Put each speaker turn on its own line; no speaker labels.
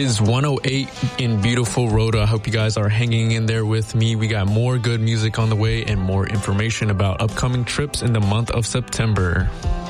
is 108 in beautiful Rhoda. I hope you guys are hanging in there with me. We got more good music on the way and more information about upcoming trips in the month of September.